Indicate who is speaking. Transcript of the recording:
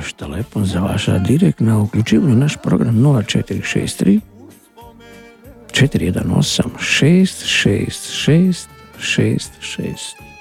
Speaker 1: naš telefon za vaša direktna uključivanja u naš program 0463 418 666 66.